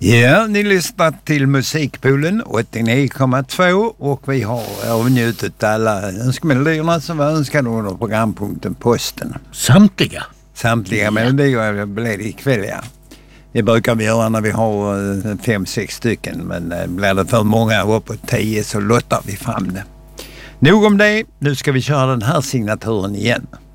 Ja, ni lyssnar till Musikpoolen 89,2 och vi har avnjutit alla önskemelodierna som var önskade under programpunkten Posten. Samtliga melodier blev det ikväll, ja. Det brukar vi göra när vi har 5-6 stycken, men blir det för många, uppåt 10, så lottar vi fram det. Nog om det, nu ska vi köra den här signaturen igen.